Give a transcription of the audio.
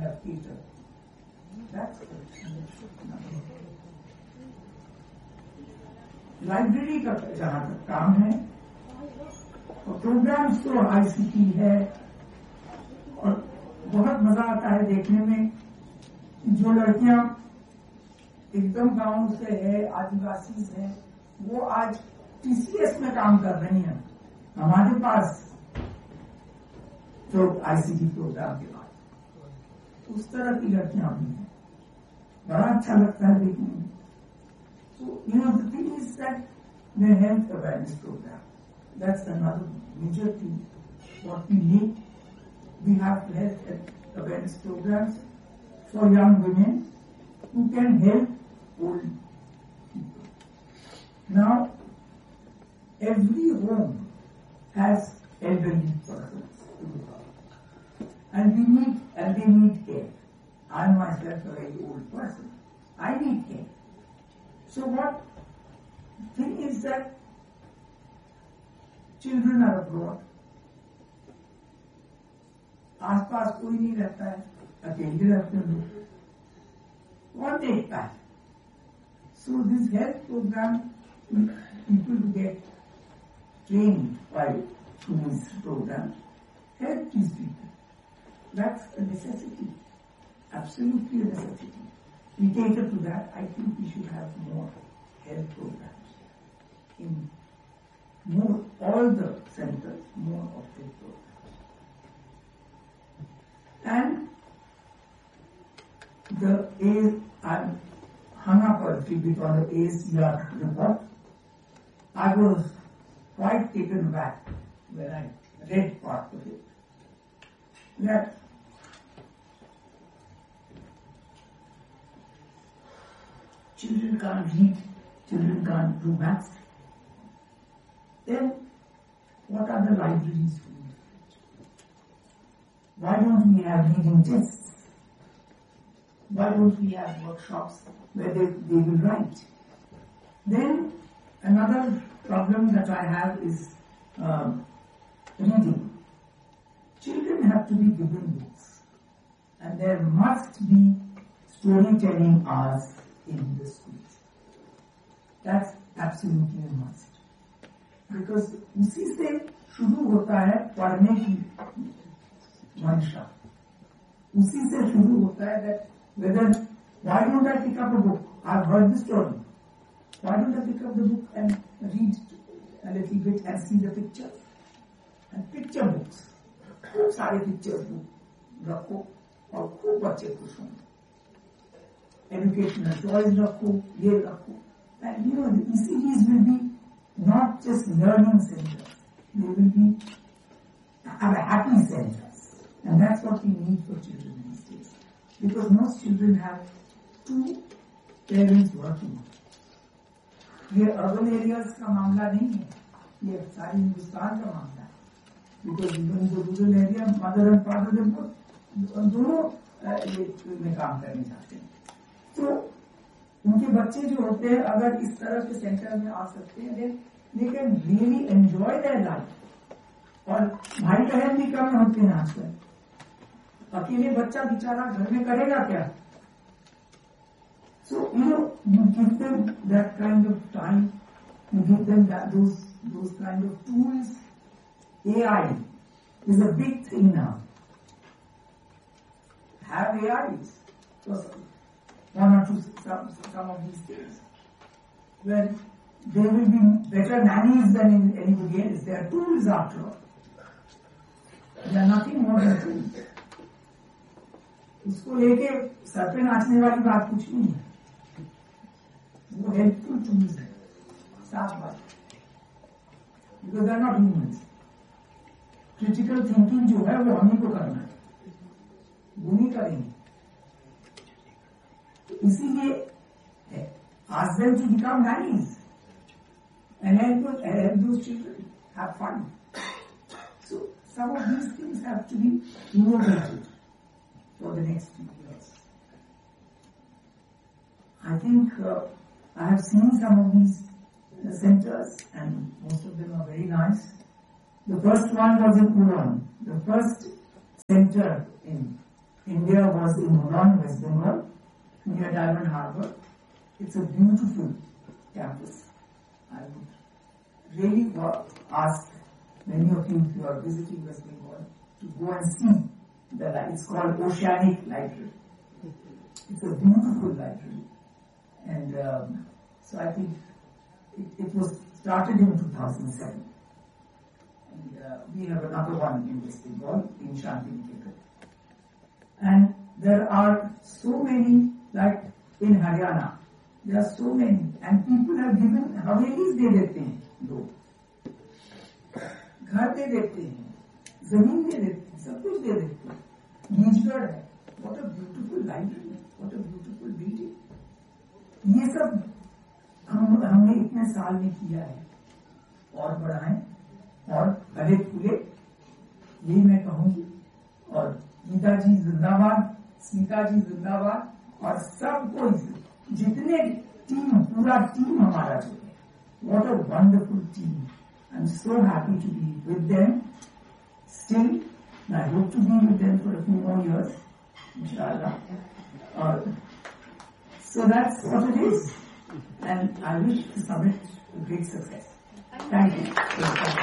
have catered. That's the library का जहां तक काम है और प्रोग्राम्स तो ICT है और बहुत मजा आता है देखने में जो लड़कियां एकदम गांव से है, आदिवासी है, वो आज TCS में काम कर रही हैं हमारे पास तो ICT प्रोग्राम के बाद उस तरह की लड़कियां भी हैं, बड़ा अच्छा लगता है देखने में. So, the thing is that the health awareness program, that's another major thing. What we need, we have health awareness programs for young women who can help old people. Now, every home has elderly persons to look after. And they need care. I myself a very old person. I need care. So what thing is that children are abroad. आसपास कोई नहीं रहता है, अकेले रहते हैं लोग. कौन देखता है? So this health program, people get trained by these programs, help these people. That's a necessity, absolutely a necessity. We cater to that. I think we should have more health programs in all the centers, more of health programs. And I'm hung up a little bit on the ACR report. I was quite taken back when I read part of it. That children can't read, children can't do maths. Then what are the libraries for? Why don't we have reading tests? Why don't we have workshops where they will write? Then another problem that I have is reading. Children have to be given books, and there must be storytelling hours in the schools. That's absolutely a must. Because उसी से शुरू होता है पढ़ने की मंशा. उसी से शुरू होता है that whether why don't I pick up a book? I've heard the story. Why don't I pick up the book and read a little bit and see the pictures? And picture books. खूब सारे pictures book रखो और खूब बच्चे खुश होंगे. Educational toys रखो, ये रखो. And the ECDs will be not just learning centers. They will be happy centers. And that's what we need for children these days. Because most children have two parents working. ये urban areas का मामला नहीं है. ये सारे हिंदुस्तान का मामला है. Because even in the rural area, mother and father they both दोनों में काम करने जाते हैं. तो उनके बच्चे जो होते हैं अगर इस तरह के सेंटर में आ सकते हैं they can really enjoy their life. और भाई बहन भी कम होते हैं आजकल. अकेले बच्चा बेचारा घर में करेगा क्या? So you give them that kind of time, you give them those kind of tools. AI is a big thing now. Have AIs. So one or two some of these things. Well, there will be better nannies than anybody else. They are tools after all. They are nothing more than tools. उसको लेके sir पे नाचने वाली बात कुछ नहीं है. वो हेल्पफुल टूल्स है, साफ बात. Because they are not humans. Critical thinking जो है वो हम ही को करना है, वो नहीं करेंगे. इसीलिए ask them to become nannies and help those children have fun. So some of these things have to be innovated for the next few years. I think I have seen some of these centers and most of them are very nice. The first one was in Udon, the first center in India was in Mulund, West Bengal, near Diamond Harbour. It's a beautiful campus. I would really ask many of you who are visiting West Bengal to go and see it's called Oceanic Library. It's a beautiful library. And so I think it was started in 2007. And we have another one in West Bengal, in Shantiniketan. And there are so many, like in Haryana, there are so many, and people have given Havelis de dete hain log. घर दे देते हैं, जमीन दे देते हैं, सब कुछ दे देते हैं. नीचगढ़ है, what a beautiful library, what a beautiful building. ये सब हमने इतने साल में किया है, और बढ़ाएं और भले फूले, यही मैं कहूंगी. और गीता जी जिंदाबाद, स्मिता जी जिंदाबाद, और सबको जितने टीम, पूरा टीम हमारा जो है, what a wonderful team. I'm so happy to be with them still, and I hope to be with them for a few more years, inshallah. So that's what it is, and I wish the summit a great success. Thank you.